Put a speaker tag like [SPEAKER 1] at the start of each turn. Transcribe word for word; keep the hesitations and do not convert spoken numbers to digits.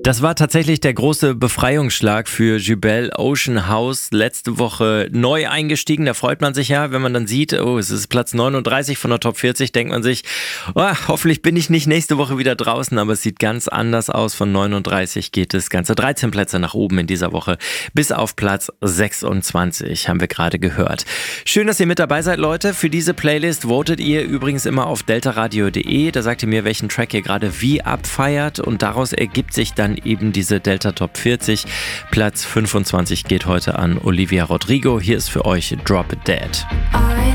[SPEAKER 1] Das war tatsächlich der große Befreiungsschlag für Jubel Ocean House. Letzte Woche neu eingestiegen. Da freut man sich ja, wenn man dann sieht, oh, es ist Platz neununddreißig von der Top vierzig, denkt man sich, oh, hoffentlich bin ich nicht nächste Woche wieder draußen. Aber es sieht ganz anders aus. Von neununddreißig geht es ganze dreizehn Plätze nach oben in dieser Woche. Bis auf Platz sechsundzwanzig, haben wir gerade gehört. Schön, dass ihr mit dabei seid, Leute. Für diese Playlist votet ihr übrigens immer auf deltaradio punkt de. Da sagt ihr mir, welchen Track ihr gerade wie abfeiert. Und daraus ergibt sich dann eben diese Delta Top vierzig. Platz fünfundzwanzig geht heute an Olivia Rodrigo. Hier ist für euch Drop Dead.